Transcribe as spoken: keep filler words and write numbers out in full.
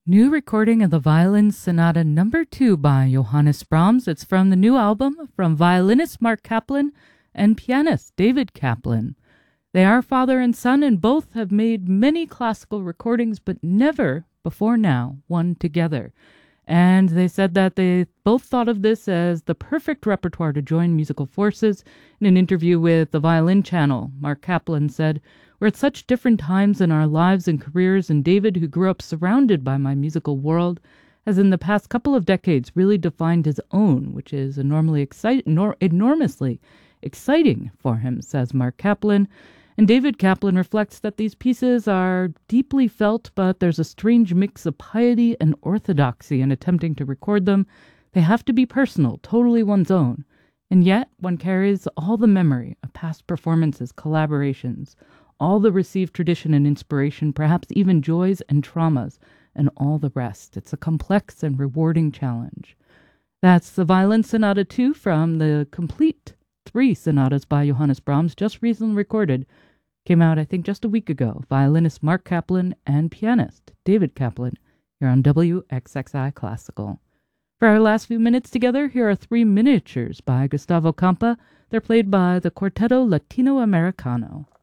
New recording of the Violin Sonata Number Two by Johannes Brahms. It's from the new album from violinist Mark Kaplan and pianist David Kaplan. They are father and son, and both have made many classical recordings, but never before now one together. And they said that they both thought of this as the perfect repertoire to join musical forces. In an interview with the Violin Channel, Mark Kaplan said, "We're at such different times in our lives and careers, and David, who grew up surrounded by my musical world, has in the past couple of decades really defined his own, which is enormously, excite- nor- enormously exciting for him," says Mark Kaplan. And David Kaplan reflects that these pieces are deeply felt, but there's a strange mix of piety and orthodoxy in attempting to record them. They have to be personal, totally one's own. And yet, one carries all the memory of past performances, collaborations, all the received tradition and inspiration, perhaps even joys and traumas, and all the rest. It's a complex and rewarding challenge. That's the Violin Sonata two from the complete three sonatas by Johannes Brahms, just recently recorded. Came out, I think, just a week ago. Violinist Mark Kaplan and pianist David Kaplan here on W X X I Classical. For our last few minutes together, here are three miniatures by Gustavo Campa. They're played by the Quartetto Latino Americano.